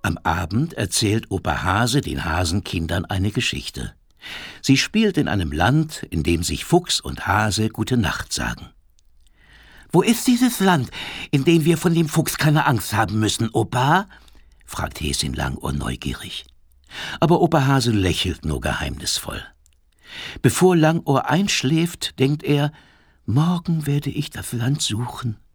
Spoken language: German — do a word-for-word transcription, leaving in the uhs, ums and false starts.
Am Abend erzählt Opa Hase den Hasenkindern eine Geschichte. Sie spielt in einem Land, in dem sich Fuchs und Hase Gute Nacht sagen. »Wo ist dieses Land, in dem wir von dem Fuchs keine Angst haben müssen, Opa?« fragt Häschen Langohr neugierig. Aber Opa Hase lächelt nur geheimnisvoll. Bevor Langohr einschläft, denkt er, morgen werde ich das Land suchen.